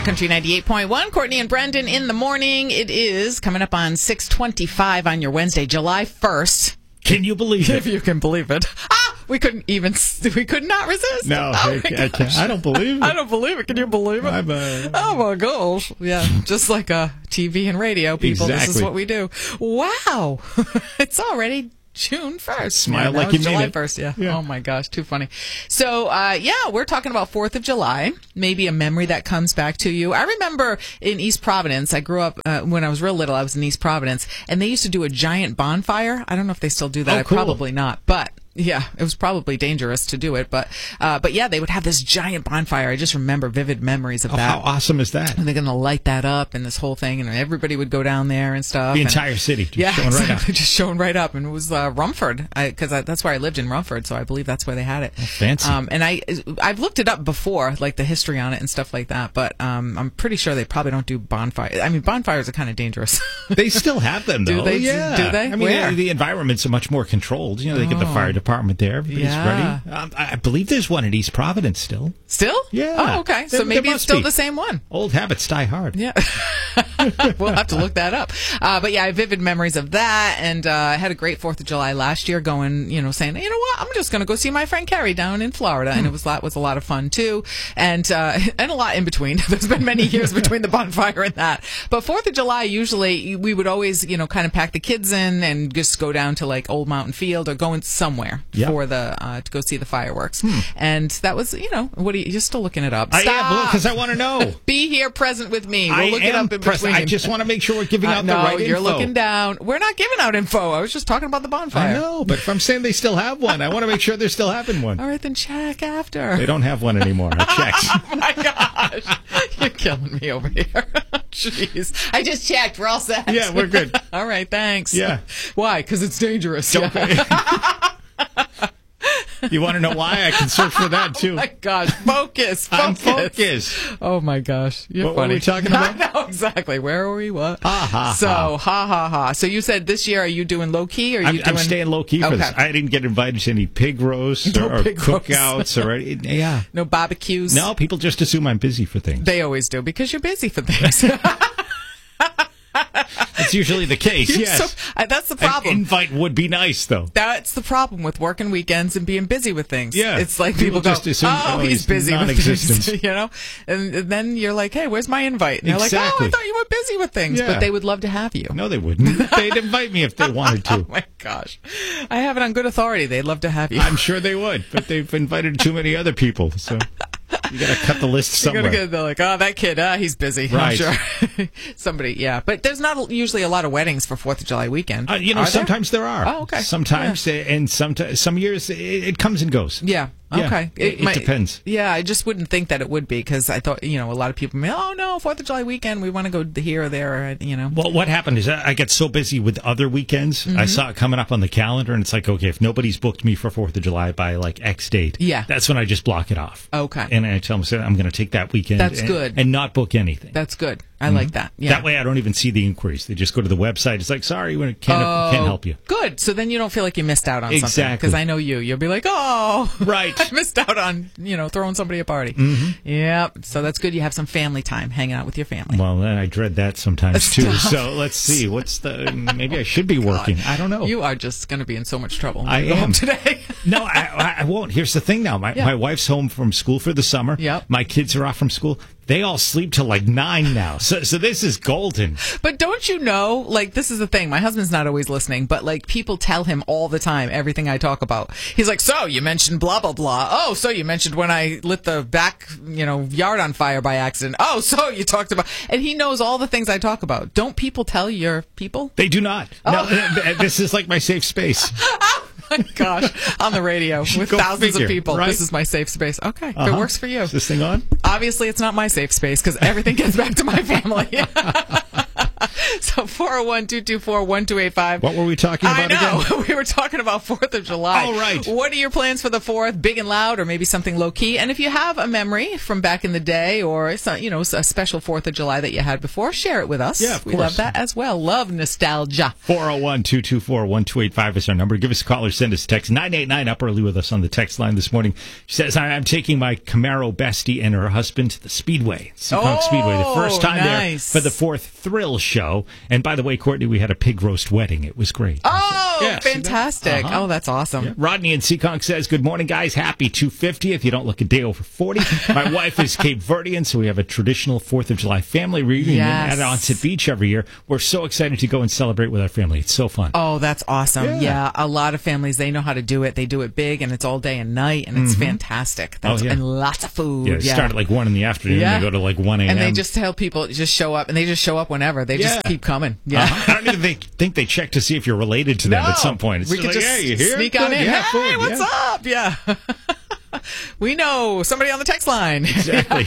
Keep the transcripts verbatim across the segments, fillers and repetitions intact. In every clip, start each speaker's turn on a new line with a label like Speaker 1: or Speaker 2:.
Speaker 1: Country ninety-eight point one, Courtney and Brendan in the morning. It is coming up on six twenty-five on your Wednesday, July first.
Speaker 2: Can you believe it?
Speaker 1: If you can believe it. Ah, we couldn't even, we could not resist.
Speaker 2: No,
Speaker 1: oh
Speaker 2: I, I can't. I don't believe it.
Speaker 1: I don't believe it. Can you believe it?
Speaker 2: I'm, uh,
Speaker 1: oh my gosh. Yeah, just like uh, T V and radio, people,
Speaker 2: exactly.
Speaker 1: This is what we do. Wow. It's already June first.
Speaker 2: Smile
Speaker 1: yeah,
Speaker 2: like you mean
Speaker 1: July
Speaker 2: it.
Speaker 1: first, yeah.
Speaker 2: yeah.
Speaker 1: Oh, my gosh, too funny. So, uh, yeah, we're talking about fourth of July, maybe a memory that comes back to you. I remember in East Providence, I grew up, uh, when I was real little, I was in East Providence, and they used to do a giant bonfire. I don't know if they still do that.
Speaker 2: Oh, cool.
Speaker 1: Probably not, but... Yeah, it was probably dangerous to do it, but uh, but yeah, they would have this giant bonfire. I just remember vivid memories of
Speaker 2: oh,
Speaker 1: that.
Speaker 2: How awesome is that?
Speaker 1: And they're going to light that up and this whole thing, and everybody would go down there and stuff.
Speaker 2: The
Speaker 1: and,
Speaker 2: entire city, just
Speaker 1: yeah,
Speaker 2: showing
Speaker 1: exactly,
Speaker 2: right up.
Speaker 1: just showing right up. And it was uh, Rumford, because that's where I lived in Rumford, so I believe that's where they had it.
Speaker 2: Oh, fancy.
Speaker 1: Um, and I I've looked it up before, like the history on it and stuff like that, but um, I'm pretty sure they probably don't do bonfires. I mean, bonfires are kind of dangerous.
Speaker 2: They still have them, though.
Speaker 1: Do they?
Speaker 2: Yeah.
Speaker 1: Do they?
Speaker 2: I mean,
Speaker 1: Where?
Speaker 2: the, the environments are much more controlled. You know, they get the fire department there. Everybody's
Speaker 1: Yeah.
Speaker 2: ready. Um, I I believe there's one in East Providence still.
Speaker 1: Still?
Speaker 2: Yeah.
Speaker 1: Oh, okay. So
Speaker 2: There-
Speaker 1: maybe
Speaker 2: there
Speaker 1: it's
Speaker 2: must
Speaker 1: still
Speaker 2: be.
Speaker 1: the same one.
Speaker 2: Old habits die hard.
Speaker 1: Yeah. We'll have to look that up. Uh, but yeah, I have vivid memories of that. And uh, I had a great fourth of July last year going, you know, saying, you know what, I'm just going to go see my friend Carrie down in Florida. And it was, lot, was a lot of fun, too. And uh, and a lot in between. There's been many years between the bonfire and that. But fourth of July, usually we would always, you know, kind of pack the kids in and just go down to like Old Mountain Field or going somewhere
Speaker 2: Yep.
Speaker 1: for the uh, to go see the fireworks. And that was, you know, what are you, you're still looking it up.
Speaker 2: I
Speaker 1: Stop.
Speaker 2: am, because I want to know.
Speaker 1: Be here present with me. We'll
Speaker 2: I
Speaker 1: look it
Speaker 2: am
Speaker 1: up in
Speaker 2: present.
Speaker 1: between.
Speaker 2: I just want to make sure we're giving
Speaker 1: Uh,
Speaker 2: out
Speaker 1: no,
Speaker 2: the right
Speaker 1: you're
Speaker 2: info.
Speaker 1: looking down. We're not giving out info. I was just talking about the bonfire.
Speaker 2: I know, but if I'm saying they still have one, I want to make sure they're still having one.
Speaker 1: All right, then check after.
Speaker 2: They don't have one anymore. I checked.
Speaker 1: Oh, my gosh. You're killing me over here. Jeez. I just checked. We're all set.
Speaker 2: Yeah, we're good.
Speaker 1: All right, thanks.
Speaker 2: Yeah.
Speaker 1: Why? Because it's dangerous.
Speaker 2: Don't- You want to know why? I can search for that, too.
Speaker 1: Oh, my gosh. Focus. Focus.
Speaker 2: I'm focused.
Speaker 1: Oh, my gosh. You're
Speaker 2: What were
Speaker 1: funny.
Speaker 2: we talking about?
Speaker 1: I know, exactly. Where are we? What?
Speaker 2: Ha, ha,
Speaker 1: So,
Speaker 2: ha.
Speaker 1: ha, ha, ha. So you said this year, are you doing low-key? Or are you
Speaker 2: I'm,
Speaker 1: doing...
Speaker 2: I'm staying low key for
Speaker 1: Okay.
Speaker 2: this. I didn't get invited to any pig roasts
Speaker 1: No
Speaker 2: or, or
Speaker 1: pig roasts.
Speaker 2: cookouts or any, yeah.
Speaker 1: No barbecues?
Speaker 2: No, people just assume I'm busy for things.
Speaker 1: They always do, because you're busy for things.
Speaker 2: That's usually the case.
Speaker 1: You're
Speaker 2: Yes,
Speaker 1: so- uh, that's the
Speaker 2: an
Speaker 1: problem.
Speaker 2: invite would be nice, though.
Speaker 1: That's the problem with working weekends and being busy with things.
Speaker 2: Yeah.
Speaker 1: It's like
Speaker 2: People
Speaker 1: people, go,
Speaker 2: just assume,
Speaker 1: oh,
Speaker 2: oh,
Speaker 1: he's,
Speaker 2: he's
Speaker 1: busy with
Speaker 2: non-existent.
Speaker 1: things, you know? And, and then you're like, hey, where's my invite? And they're like, oh,
Speaker 2: Exactly.
Speaker 1: I thought you were busy with things.
Speaker 2: Yeah.
Speaker 1: But they would love to have you.
Speaker 2: No, they wouldn't. They'd invite me if they wanted to.
Speaker 1: Oh, my gosh. I have it on good authority. They'd love to have you.
Speaker 2: I'm sure they would, but they've invited too many other people, so you got to cut the list
Speaker 1: You're
Speaker 2: somewhere.
Speaker 1: gonna get, they're like, oh, that kid, ah, he's busy.
Speaker 2: Right.
Speaker 1: I'm sure. Somebody, yeah. But there's not usually a lot of weddings for fourth of July weekend.
Speaker 2: Uh, you know,
Speaker 1: Are there?
Speaker 2: sometimes there? are.
Speaker 1: Oh, okay.
Speaker 2: Sometimes, uh, and some some years it, it comes and goes.
Speaker 1: Yeah.
Speaker 2: Yeah,
Speaker 1: Okay.
Speaker 2: it- it depends.
Speaker 1: Yeah, I just wouldn't think that it would be, because I thought, you know, a lot of people may, oh no, Fourth of July weekend, we want to go here or there, or, you know.
Speaker 2: Well, what happened is I I get so busy with other weekends.
Speaker 1: Mm-hmm.
Speaker 2: I saw it coming up on the calendar, and it's like, okay, if nobody's booked me for fourth of July by like X date,
Speaker 1: Yeah.
Speaker 2: that's when I just block it off.
Speaker 1: Okay.
Speaker 2: And I tell them, so I'm going to take that weekend.
Speaker 1: That's
Speaker 2: and,
Speaker 1: good.
Speaker 2: and not book anything.
Speaker 1: That's good. I like that. Yeah.
Speaker 2: That way, I don't even see the inquiries. They just go to the website. It's like, sorry, we can't
Speaker 1: Oh,
Speaker 2: can't help you.
Speaker 1: Good. So then you don't feel like you missed out on something.
Speaker 2: Exactly.
Speaker 1: Because I know you. You'll be like, oh,
Speaker 2: Right.
Speaker 1: I missed out on, you know, throwing somebody a party. Mm-hmm. Yep. So that's good. You have some family time hanging out with your family.
Speaker 2: Well, then I dread that sometimes too.
Speaker 1: Stop.
Speaker 2: So let's see. What's the? Maybe I should be working. I don't know.
Speaker 1: You are just going to be in so much trouble when
Speaker 2: I
Speaker 1: you go
Speaker 2: am.
Speaker 1: home today.
Speaker 2: No, I, I won't. Here's the thing now. My,
Speaker 1: Yeah.
Speaker 2: my wife's home from school for the summer.
Speaker 1: Yep.
Speaker 2: My kids are off from school. They all sleep till like nine now. So, so this is golden.
Speaker 1: But don't you know, like, this is the thing. My husband's not always listening, but, like, people tell him all the time everything I talk about. He's like, so, you mentioned blah, blah, blah. Oh, so you mentioned when I lit the back, you know, yard on fire by accident. Oh, so you talked about... And he knows all the things I talk about. Don't people tell your people?
Speaker 2: They do not.
Speaker 1: Oh.
Speaker 2: No, th- this is like my safe space.
Speaker 1: My gosh, on the radio with
Speaker 2: Go
Speaker 1: thousands
Speaker 2: figure,
Speaker 1: of people.
Speaker 2: right?
Speaker 1: This is my safe space. Okay, if
Speaker 2: Uh-huh.
Speaker 1: it works for you.
Speaker 2: Is this thing on?
Speaker 1: Obviously, it's not my safe space because everything gets back to my family. So four oh one, two two four, one two eight five.
Speaker 2: What were we talking about
Speaker 1: I know.
Speaker 2: again?
Speaker 1: We were talking about fourth of July.
Speaker 2: Oh, right.
Speaker 1: What are your plans for the fourth? Big and loud, or maybe something low-key? And if you have a memory from back in the day, or some, you know, a special fourth of July that you had before, share it with us.
Speaker 2: Yeah, of
Speaker 1: we
Speaker 2: course.
Speaker 1: love that as well. Love nostalgia.
Speaker 2: four oh one, two two four, one two eight five is our number. Give us a call or send us a text. nine eight nine up early with us on the text line this morning. She says, I'm taking my Camaro bestie and her husband to the Speedway, Seekonk
Speaker 1: Oh,
Speaker 2: Speedway. The first time
Speaker 1: nice.
Speaker 2: there for the fourth Thrill Show. And by the way, Courtney, we had a pig roast wedding. It was great.
Speaker 1: Oh,
Speaker 2: Yeah, see that?
Speaker 1: fantastic.
Speaker 2: Uh-huh.
Speaker 1: Oh, that's awesome.
Speaker 2: Yeah. Rodney in Seekonk says, good morning, guys. Happy two fiftieth. You don't look a day over forty. My wife is Cape Verdean, so we have a traditional fourth of July family reunion
Speaker 1: Yes.
Speaker 2: at Onset Beach every year. We're so excited to go and celebrate with our family. It's so fun.
Speaker 1: Oh, that's awesome.
Speaker 2: Yeah.
Speaker 1: Yeah. A lot of families, they know how to do it. They do it big, and it's all day and night, and it's fantastic. That's,
Speaker 2: Oh, yeah.
Speaker 1: And lots of food.
Speaker 2: Yeah, they start at like one in the afternoon
Speaker 1: Yeah.
Speaker 2: and they go to like one a.m.
Speaker 1: And they just tell people, just show up, and they just show up whenever. They just
Speaker 2: Yeah.
Speaker 1: keep coming. Yeah.
Speaker 2: Uh-huh. I don't even think, think they check to see if you're related to them
Speaker 1: No.
Speaker 2: at some point. It's
Speaker 1: we
Speaker 2: just
Speaker 1: could
Speaker 2: like,
Speaker 1: just
Speaker 2: hey, you here?
Speaker 1: sneak on
Speaker 2: Good,
Speaker 1: in.
Speaker 2: yeah,
Speaker 1: Hey,
Speaker 2: food,
Speaker 1: what's
Speaker 2: yeah.
Speaker 1: up? Yeah. We know somebody on the text line.
Speaker 2: Exactly.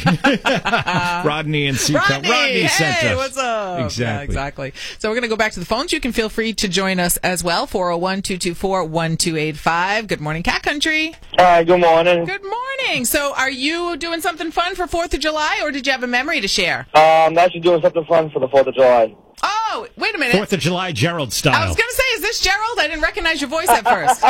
Speaker 2: Rodney and Seekonk.
Speaker 1: Rodney,
Speaker 2: Rodney sent
Speaker 1: hey,
Speaker 2: us.
Speaker 1: what's up?
Speaker 2: Exactly.
Speaker 1: Yeah, exactly. So we're going to go back to the phones. You can feel free to join us as well. four oh one, two two four, one two eight five. Good morning, Cat Country.
Speaker 3: Hi, good morning.
Speaker 1: Good morning. So are you doing something fun for fourth of July, or did you have a memory to share?
Speaker 3: Um, I'm actually doing something fun for the fourth of July.
Speaker 1: Oh, wait a minute.
Speaker 2: Fourth of July, Gerald style.
Speaker 1: I was going to say, is this Gerald? I didn't recognize your voice at first.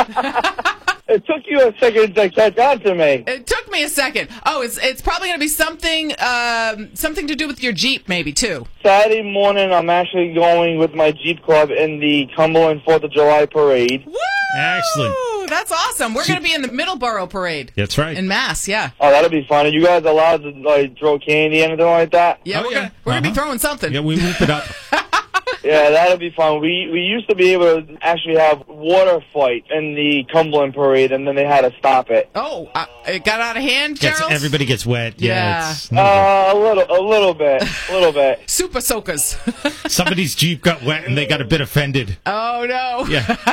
Speaker 3: It took you a second to catch on to me.
Speaker 1: It took me a second. Oh, it's it's probably going to be something um, something to do with your Jeep, maybe, too.
Speaker 3: Saturday morning, I'm actually going with my Jeep Club in the Cumberland fourth of July parade.
Speaker 1: Woo!
Speaker 2: Excellent.
Speaker 1: That's awesome. We're going to be in the Middleborough parade.
Speaker 2: That's right.
Speaker 1: In Mass, yeah.
Speaker 3: Oh, that'll be fun. Are you guys allowed to like throw candy, anything like that?
Speaker 1: Yeah,
Speaker 2: Oh,
Speaker 1: we're
Speaker 2: yeah.
Speaker 1: going we're gonna
Speaker 2: Uh-huh.
Speaker 1: be throwing something.
Speaker 2: Yeah, we whoop it up.
Speaker 3: Yeah, that'll be fun. We we used to be able to actually have water fight in the Cumberland parade, and then they had to stop it.
Speaker 1: Oh, uh, it got out of hand,
Speaker 2: Gets,
Speaker 1: Gerald?
Speaker 2: everybody gets wet. Yeah.
Speaker 1: Yeah.
Speaker 2: It's no good.
Speaker 3: Uh, a little, a little bit, a little bit.
Speaker 1: Super soakers.
Speaker 2: Somebody's Jeep got wet and they got a bit offended.
Speaker 1: Oh, no.
Speaker 2: Yeah.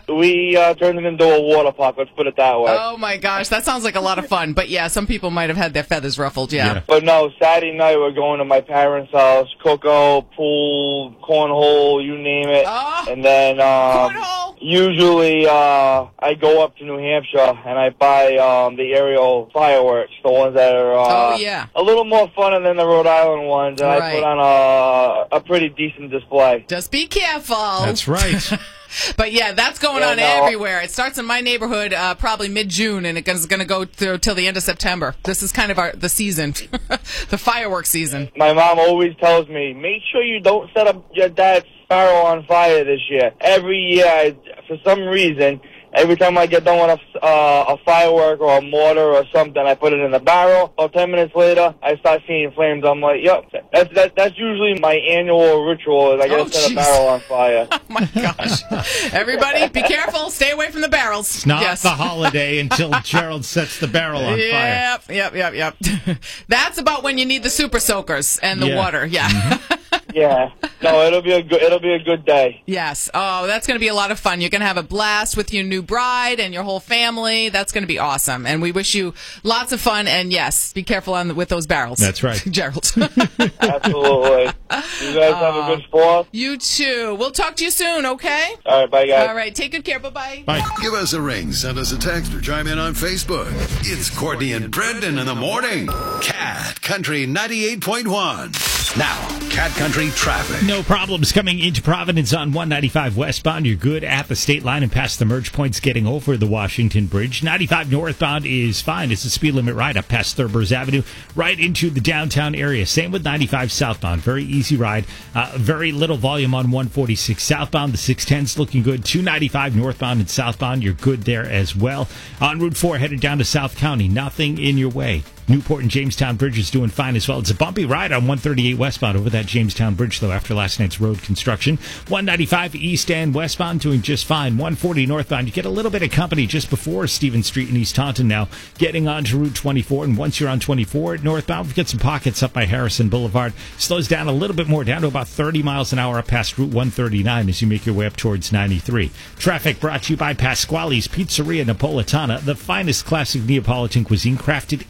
Speaker 3: We uh, turned it into a water park. Let's put it that way.
Speaker 1: Oh, my gosh. That sounds like a lot of fun. But, yeah, some people might have had their feathers ruffled, yeah.
Speaker 2: Yeah.
Speaker 3: But no, Saturday night we're going to my parents' house, cookout, pool, cornhole, you name it.
Speaker 1: Oh.
Speaker 3: And then um,
Speaker 1: Cornhole.
Speaker 3: usually uh, I go up to New Hampshire and I buy um, the aerial fireworks, the ones that are uh,
Speaker 1: Oh, yeah.
Speaker 3: a little more fun than the Rhode Island ones, and I
Speaker 1: Right.
Speaker 3: put on a, a pretty decent display.
Speaker 1: Just be careful.
Speaker 2: That's right.
Speaker 1: But yeah, that's going
Speaker 3: Yeah,
Speaker 1: on
Speaker 3: no.
Speaker 1: everywhere. It starts in my neighborhood uh, probably mid-June, and it's going to go through till the end of September. This is kind of our the season, the fireworks season.
Speaker 3: My mom always tells me, make sure you don't set up your dad's Sparrow on fire this year. Every year, I, for some reason, every time I get done with a, uh, a firework or a mortar or something, I put it in the barrel. About ten minutes later, I start seeing flames. I'm like, yep, that's that, that's usually my annual ritual. Is I gotta
Speaker 1: Oh,
Speaker 3: set
Speaker 1: jeez.
Speaker 3: a barrel on fire.
Speaker 1: Oh my gosh! Everybody, be careful. Stay away from the barrels.
Speaker 2: It's not
Speaker 1: yes.
Speaker 2: the holiday until Gerald sets the barrel on fire.
Speaker 1: Yep, yep, yep, yep. That's about when you need the super soakers and the
Speaker 2: Yeah.
Speaker 1: water. Yeah.
Speaker 3: Yeah, no, it'll be a good it'll be a good day.
Speaker 1: Yes. Oh, that's going to be a lot of fun. You're going to have a blast with your new bride and your whole family. That's going to be awesome. And we wish you lots of fun. And yes, be careful on with those barrels.
Speaker 2: That's right.
Speaker 1: Gerald.
Speaker 3: Absolutely. You guys have a good fourth.
Speaker 1: You too. We'll talk to you soon, okay?
Speaker 3: All right, bye guys.
Speaker 1: All right. Take good care. Bye-bye.
Speaker 2: Bye.
Speaker 4: Give us a ring, send us a text, or chime in on Facebook. It's Courtney and Brendan in the morning. Cat Country ninety-eight point one. Now, Cat Country traffic.
Speaker 2: No problems coming into Providence on one ninety-five westbound. You're good at the state line and past the merge points getting over the Washington Bridge. ninety-five northbound is fine. It's a speed limit right up past Thurber's Avenue, right into the downtown area. Same with ninety-five southbound. Very easy ride. Uh, very little volume on one forty-six southbound. The six ten's looking good. two ninety-five northbound and southbound. You're good there as well. On Route four, headed down to South County. Nothing in your way. Newport and Jamestown Bridge is doing fine as well. It's a bumpy ride on one thirty-eight westbound over that Jamestown Bridge, though, after last night's road construction. one ninety-five east and westbound doing just fine. one forty northbound, you get a little bit of company just before Stevens Street in East Taunton now, getting onto Route twenty-four. And once you're on twenty-four northbound, we get some pockets up by Harrison Boulevard. Slows down a little bit more, down to about thirty miles an hour up past Route one thirty-nine as you make your way up towards ninety-three. Traffic brought to you by Pasquale's Pizzeria Napolitana, the finest classic Neapolitan cuisine crafted in-house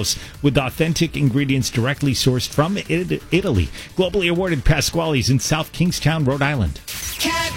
Speaker 2: meals with authentic ingredients directly sourced from Italy. Globally awarded Pasquale's in South Kingstown, Rhode Island.
Speaker 5: Cat